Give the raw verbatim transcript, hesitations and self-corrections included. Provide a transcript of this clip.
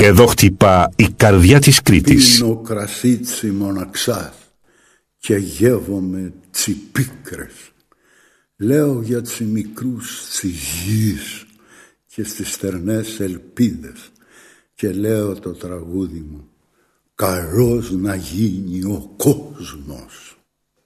Εδώ χτυπά η καρδιά της Κρήτης. Πίνω κρασίτσι μοναξάς και γεύομαι τσιπίκρες. Λέω για τους μικρούς της γης και στις στερνές ελπίδες και λέω το τραγούδι μου: καλός να γίνει ο κόσμος.